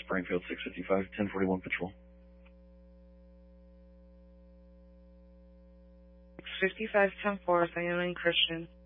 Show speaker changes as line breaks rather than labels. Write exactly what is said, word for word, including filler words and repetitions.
Springfield six fifty-five, ten forty-one Patrol.
six fifty-five, ten four, Saint Christian.